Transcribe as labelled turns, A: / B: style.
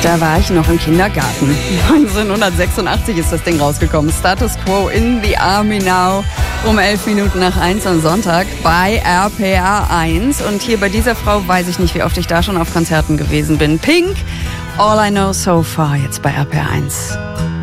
A: Da war ich noch im Kindergarten. 1986 ist das Ding rausgekommen. Status Quo in the Army Now. Um 11 Minuten nach 1 am Sonntag bei RPR 1. Und hier bei dieser Frau weiß ich nicht, wie oft ich da schon auf Konzerten gewesen bin. Pink, All I Know So Far, jetzt bei RPR 1.